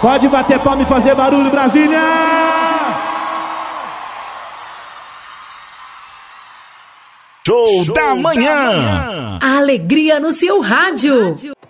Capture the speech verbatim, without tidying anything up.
Pode bater palma e fazer barulho, Brasília! Show, Show da manhã! A alegria no seu rádio.